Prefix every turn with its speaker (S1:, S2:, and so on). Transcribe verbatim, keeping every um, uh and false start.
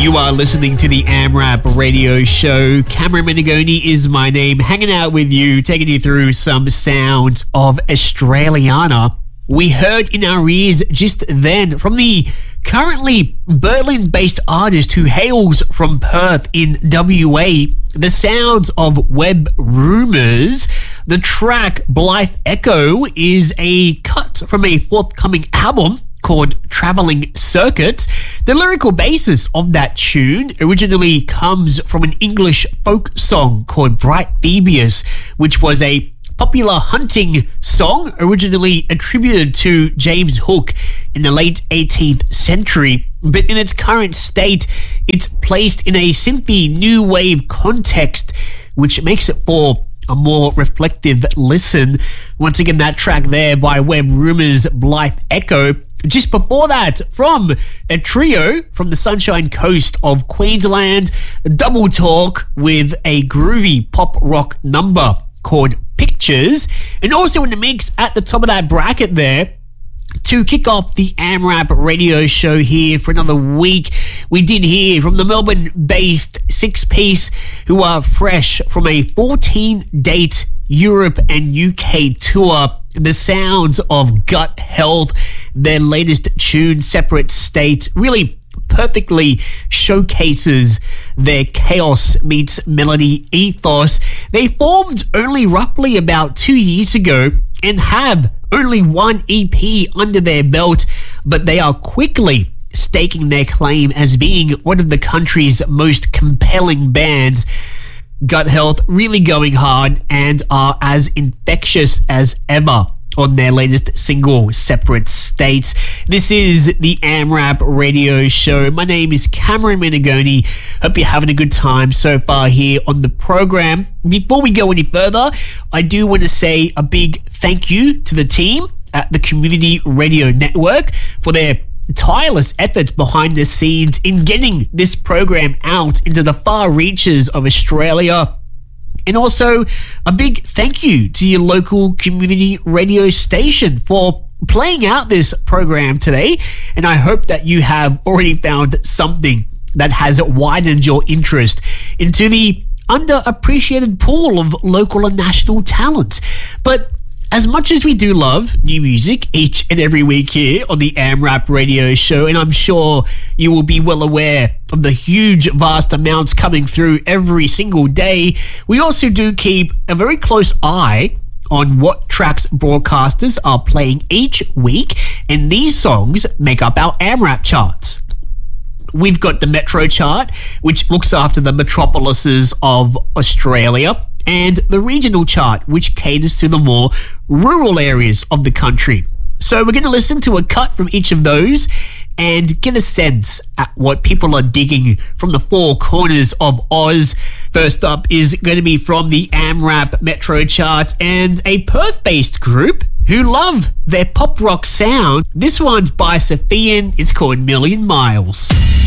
S1: You are listening to the AmRap radio show. Cameron Menegoni is my name, hanging out with you, taking you through some sounds of Australiana. We heard in our ears just then from the currently Berlin-based artist who hails from Perth in W A, the sounds of Web Rumours. The track Blythe Echo is a cut from a forthcoming album called Travelling Circuit. The lyrical basis of that tune originally comes from an English folk song called Bright Phoebus, which was a popular hunting song originally attributed to James Hook in the late eighteenth century, but in its current state, it's placed in a synthy new wave context, which makes it for a more reflective listen. Once again, that track there by Web Rumours, Blythe Echo. Just before that, from a trio from the Sunshine Coast of Queensland, Double Talk with a groovy pop rock number called Pictures. And also in the mix at the top of that bracket there, to kick off the AmRap radio show here for another week, we did hear from the Melbourne-based six-piece who are fresh from a fourteen-date Europe and U K tour, the sounds of Gut Health. Their latest tune, Separate State, really perfectly showcases their chaos meets melody ethos. They formed only roughly about two years ago and have only one E P under their belt, but they are quickly staking their claim as being one of the country's most compelling bands. Gut Health really going hard and are as infectious as ever on their latest single, Separate States. This is the AmRap radio show. My name is Cameron Menegoni. Hope you're having a good time so far here on the program. Before we go any further, I do want to say a big thank you to the team at the Community Radio Network for their tireless efforts behind the scenes in getting this program out into the far reaches of Australia. And also, a big thank you to your local community radio station for playing out this program today. And I hope that you have already found something that has widened your interest into the underappreciated pool of local and national talent. But as much as we do love new music each and every week here on the AmRap radio show, and I'm sure you will be well aware of the huge, vast amounts coming through every single day, we also do keep a very close eye on what tracks broadcasters are playing each week, and these songs make up our AmRap charts. We've got the Metro chart, which looks after the metropolises of Australia, and the regional chart, which caters to the more rural areas of the country. So we're going to listen to a cut from each of those and get a sense at what people are digging from the four corners of Oz. First up is going to be from the AmRap Metro chart and a Perth-based group who love their pop rock sound. This one's by Sophian. It's called Million Miles.